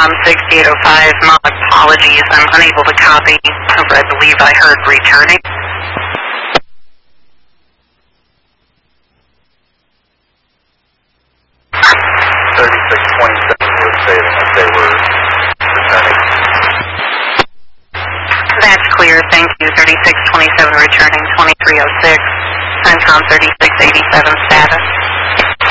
CENTCOM 6805, my apologies, I'm unable to copy. I believe I heard returning. That's clear, thank you. 3627 returning 2306. CENTCOM 3687 status.